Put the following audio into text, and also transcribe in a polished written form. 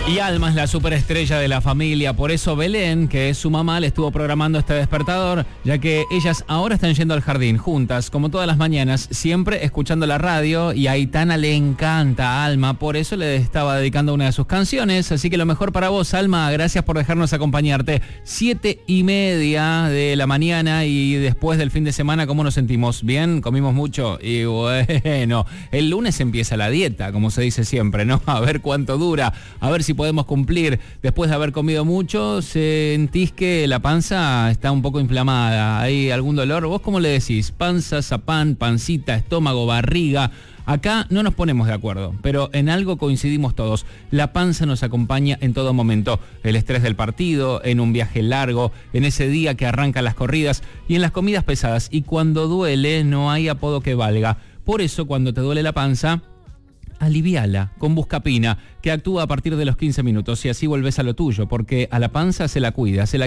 Y Alma es la superestrella de la familia, por eso Belén, que es su mamá, le estuvo programando este despertador, ya que ellas ahora están yendo al jardín juntas, como todas las mañanas, siempre escuchando la radio, y a Aitana le encanta a Alma, por eso le estaba dedicando una de sus canciones, así que lo mejor para vos, Alma, gracias por dejarnos acompañarte. 7:30 de la mañana y después del fin de semana, ¿cómo nos sentimos? ¿Bien? ¿Comimos mucho? Y bueno, el lunes empieza la dieta, como se dice siempre, ¿no? A ver cuánto dura, a ver si podemos cumplir. Después de haber comido mucho, ¿sentís que la panza está un poco inflamada? ¿Hay algún dolor? ¿Vos cómo le decís? Panza, zapán, pancita, estómago, barriga. Acá no nos ponemos de acuerdo, pero en algo coincidimos todos. La panza nos acompaña en todo momento. El estrés del partido, en un viaje largo, en ese día que arrancan las corridas y en las comidas pesadas. Y cuando duele, no hay apodo que valga. Por eso, cuando te duele la panza, aliviala con Buscapina, que actúa a partir de los 15 minutos y así volvés a lo tuyo, porque a la panza se la cuida, se la